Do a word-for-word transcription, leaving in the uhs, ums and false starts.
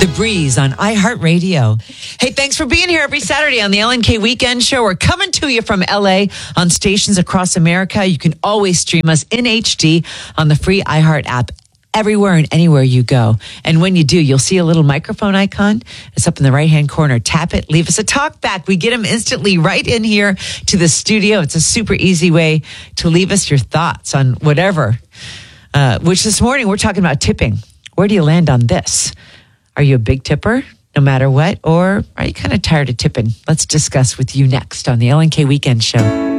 The Breeze on iHeartRadio. Hey, thanks for being here every Saturday on the L N K Weekend Show. We're coming to you from L A on stations across America. You can always stream us in H D on the free iHeart app everywhere and anywhere you go. And when you do, you'll see a little microphone icon. It's up in the right-hand corner. Tap it. Leave us a talk back. We get them instantly right in here to the studio. It's a super easy way to leave us your thoughts on whatever. Uh, which this morning, we're talking about tipping. Where do you land on this? Are you a big tipper, no matter what? Or are you kind of tired of tipping? Let's discuss with you next on the L N K Weekend Show.